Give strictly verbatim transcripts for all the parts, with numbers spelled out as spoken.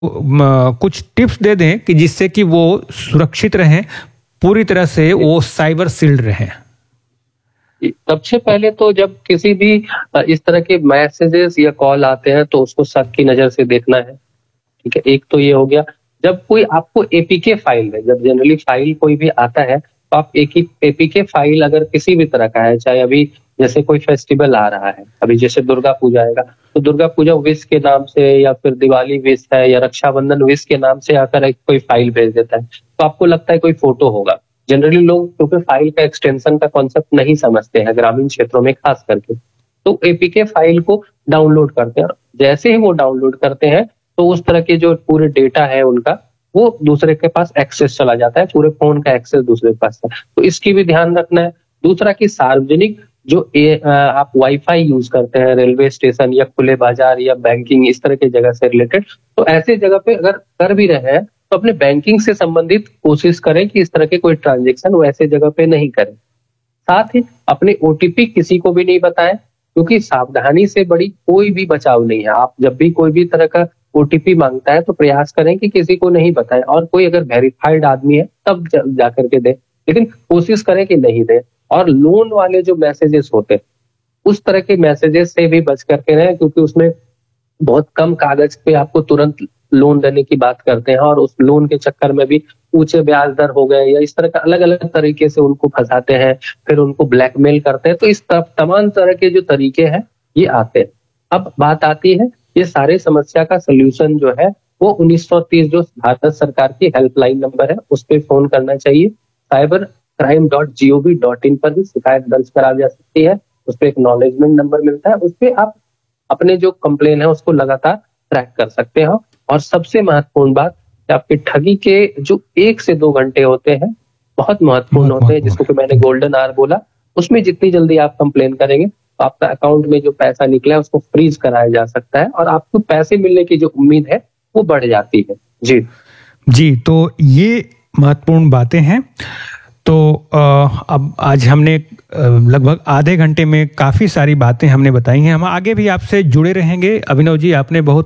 म, कुछ टिप्स दे दें कि जिससे कि वो सुरक्षित रहें, पूरी तरह से वो साइबर शील्ड रहें। सबसे पहले तो जब किसी भी इस तरह के मैसेजेस या कॉल आते हैं तो उसको शक की नजर से देखना है। ठीक है, एक तो ये हो गया। जब कोई आपको एपीके फाइल है, जब जनरली फाइल कोई भी आता है तो आप एक ही एपीके फाइल अगर किसी भी तरह का है, चाहे अभी जैसे कोई फेस्टिवल आ रहा है, अभी जैसे दुर्गा पूजा आएगा तो दुर्गा पूजा विश के नाम से या फिर दिवाली विश है या रक्षाबंधन विश के नाम से आकर एक कोई फाइल भेज देता है, तो आपको लगता है कोई फोटो होगा। जनरली लोग क्योंकि फाइल का एक्सटेंशन का कॉन्सेप्ट नहीं समझते हैं, ग्रामीण क्षेत्रों में खास करके, तो एपीके फाइल को डाउनलोड करते हैं। जैसे ही वो डाउनलोड करते हैं तो उस तरह के जो पूरे डेटा है उनका, वो दूसरे के पास एक्सेस चला जाता है, पूरे फोन का एक्सेस दूसरे के पास है। तो इसकी भी ध्यान रखना है। दूसरा कि सार्वजनिक जो ए, आप वाईफाई यूज करते हैं रेलवे स्टेशन या खुले बाजार या बैंकिंग इस तरह की जगह से रिलेटेड, तो ऐसे जगह पे अगर कर भी रहे हैं तो अपने बैंकिंग से संबंधित कोशिश करें कि इस तरह के कोई ट्रांजेक्शन वैसे जगह पे नहीं करें। साथ ही अपने ओटीपी किसी को भी नहीं बताएं, क्योंकि सावधानी से बड़ी कोई भी बचाव नहीं है। आप जब भी कोई भी तरह का ओटीपी मांगता है तो प्रयास करें कि किसी को नहीं बताएं, और कोई अगर वेरीफाइड आदमी है तब जाकर के दे, लेकिन कोशिश करें कि नहीं दे। और लोन वाले जो मैसेजेस होते हैं उस तरह के मैसेजेस से भी बच करके रहें, क्योंकि उसमें बहुत कम कागज पे आपको तुरंत लोन देने की बात करते हैं, और उस लोन के चक्कर में भी ऊंचे ब्याज दर हो गए या इस तरह का अलग अलग तरीके से उनको फंसाते हैं, फिर उनको ब्लैकमेल करते हैं। तो इस तमाम तरह के जो तरीके हैं ये आते हैं। अब बात आती है ये सारे समस्या का सोल्यूशन जो है वो उन्नीस सौ तीस जो भारत सरकार की हेल्पलाइन नंबर है उस पर फोन करना चाहिए। Cyber crime dot G O V dot in पर भी शिकायत दर्ज करा जा सकती है। उस पर एक्नॉलेजमेंट नंबर मिलता है, उस पर आप अपने जो कंप्लेन है उसको लगातार ट्रैक कर सकते हो। और सबसे महत्वपूर्ण बात, आपके ठगी के जो एक से दो घंटे होते हैं बहुत महत्वपूर्ण होते हैं, जिसको कि मैंने गोल्डन आवर बोला। उसमें जितनी जल्दी आप कंप्लेन करेंगे तो आपका अकाउंट में जो पैसा निकला है उसको फ्रीज कराया जा सकता है, और आपको पैसे मिलने की जो उम्मीद है वो बढ़ जाती है। जी जी, तो ये महत्वपूर्ण बातें हैं। तो अब आज हमने लगभग आधे घंटे में काफ़ी सारी बातें हमने बताई हैं। हम आगे भी आपसे जुड़े रहेंगे। अभिनव जी, आपने बहुत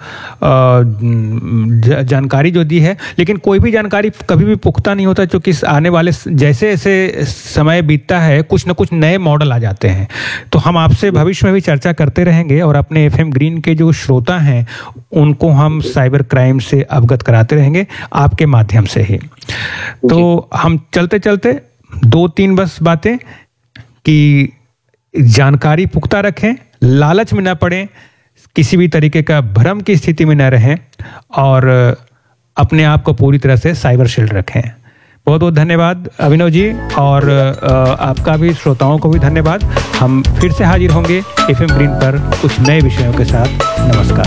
जानकारी जो दी है, लेकिन कोई भी जानकारी कभी भी पुख्ता नहीं होता, क्योंकि आने वाले जैसे जैसे समय बीतता है कुछ न कुछ नए मॉडल आ जाते हैं। तो हम आपसे भविष्य में भी चर्चा करते रहेंगे, और अपने एफ एम ग्रीन के जो श्रोता हैं उनको हम साइबर क्राइम से अवगत कराते रहेंगे आपके माध्यम से ही। तो हम चलते चलते दो तीन बस बातें कि जानकारी पुख्ता रखें, लालच में न पड़ें, किसी भी तरीके का भ्रम की स्थिति में न रहें, और अपने आप को पूरी तरह से साइबर शील्ड रखें। बहुत बहुत धन्यवाद अभिनव जी, और आपका भी, श्रोताओं को भी धन्यवाद। हम फिर से हाजिर होंगे एफ एम ग्रीन पर कुछ नए विषयों के साथ। नमस्कार।